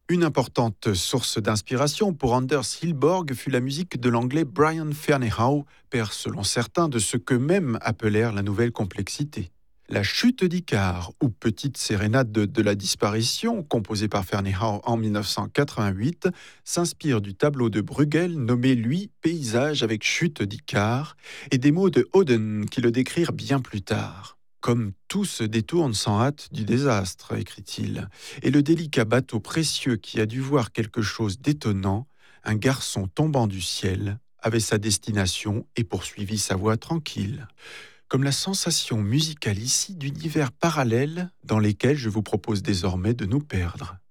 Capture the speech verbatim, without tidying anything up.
Une importante source d'inspiration pour Anders Hillborg fut la musique de l'anglais Brian Ferneyhough, père selon certains de ce qu'eux-mêmes appelèrent la nouvelle complexité. La chute d'Icare, ou petite sérénade de, de la disparition, composée par Ferneyhough en dix-neuf cent quatre-vingt-huit, s'inspire du tableau de Bruegel nommé lui Paysage avec chute d'Icare, et des mots de Oden qui le décrirent bien plus tard. Comme tout se détourne sans hâte du désastre, écrit-il, et le délicat bateau précieux qui a dû voir quelque chose d'étonnant, un garçon tombant du ciel, avait sa destination et poursuivit sa voie tranquille. Comme la sensation musicale ici d'univers parallèles dans lesquels je vous propose désormais de nous perdre.